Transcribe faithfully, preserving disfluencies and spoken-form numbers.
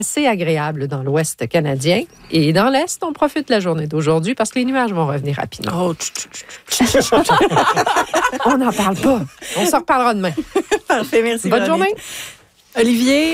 assez agréable dans l'ouest canadien. Et dans l'est, on profite de la journée d'aujourd'hui parce que les nuages vont revenir rapidement. Oh, tch, tch, tch, tch. On n'en parle pas. On s'en reparlera demain. Parfait, merci. Bonne Véronique. journée. Olivier,